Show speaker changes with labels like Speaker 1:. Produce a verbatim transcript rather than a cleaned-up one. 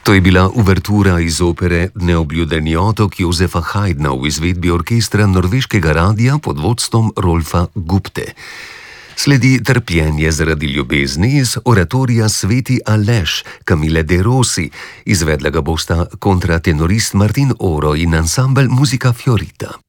Speaker 1: To je bila uvertura iz opere Neobljudeni otok Josefa Haydna v izvedbi orkestra norveškega radia pod vodstvom Rolfa Gupte. Sledi Trpljenje zaradi ljubezni iz oratorija Sveti Aleš Camille de Rossi, izvedla ga bosta kontratenorist Martin Oro in ansambel Musica Fiorita.